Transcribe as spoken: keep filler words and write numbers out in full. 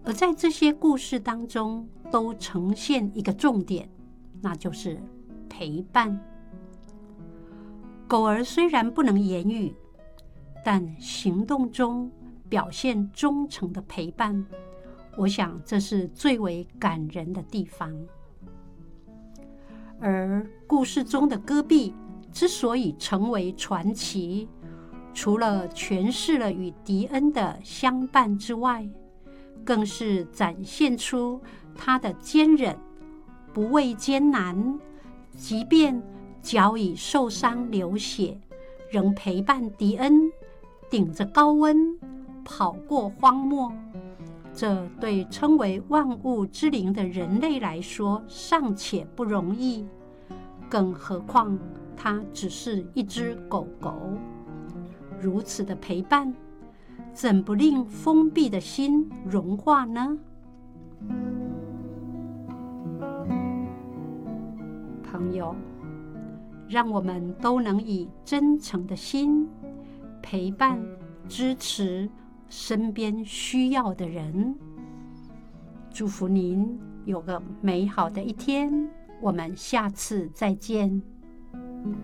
而在这些故事当中，都呈现一个重点，那就是陪伴。狗儿虽然不能言语，但行动中表现忠诚的陪伴，我想这是最为感人的地方。而故事中的戈壁之所以成为传奇，除了诠释了与迪恩的相伴之外，更是展现出他的坚忍，不畏艰难，即便脚已受伤流血，仍陪伴迪恩顶着高温跑过荒漠。这对称为万物之灵的人类来说尚且不容易，更何况它只是一只狗狗。如此的陪伴，怎不令封闭的心融化呢？朋友，让我们都能以真诚的心陪伴、支持身边需要的人。祝福您有个美好的一天，我们下次再见。